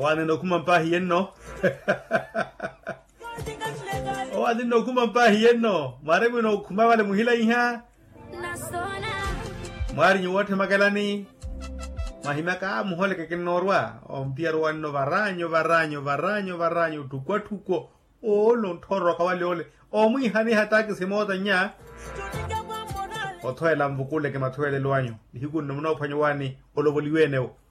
Wane no kuma mpa hiyenno. Wane no kuma mpa hiyenno. Mare no kuma wale muhila iha. Mari nyote magalani. Mahimaka muhole ke norwa. Ompiaro wanno varanyo tuko. Olo ntoro kawale ole. Omui hani hataki simoda nya. Otoe lambukule ke matoele luanyo. Hiku nomuna upanyowani oloboliweneo.